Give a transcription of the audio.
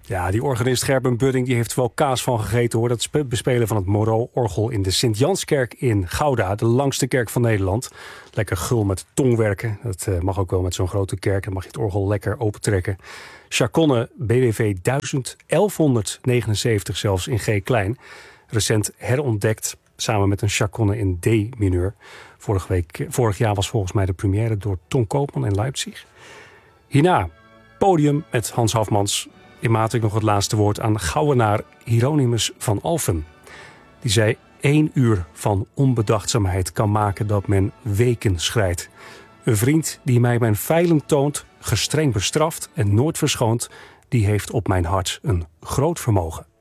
Ja, die organist Gerben Budding die heeft wel kaas van gegeten, hoor. Dat bespelen van het Moreau-orgel in de Sint-Janskerk in Gouda. De langste kerk van Nederland. Lekker gul met tongwerken. Dat mag ook wel met zo'n grote kerk. Dan mag je het orgel lekker opentrekken. Chaconne BWV 1179 zelfs in G klein. Recent herontdekt samen met een chaconne in D mineur. Vorig jaar was volgens mij de première door Ton Koopman in Leipzig. Hierna podium met Hans Hafmans. In maat ik nog het laatste woord aan Gouwenaar Hieronymus van Alphen. Die zei: 1 uur van onbedachtzaamheid kan maken dat men weken schrijdt. Een vriend die mij mijn feilen toont, gestreng bestraft en nooit verschoont, die heeft op mijn hart een groot vermogen.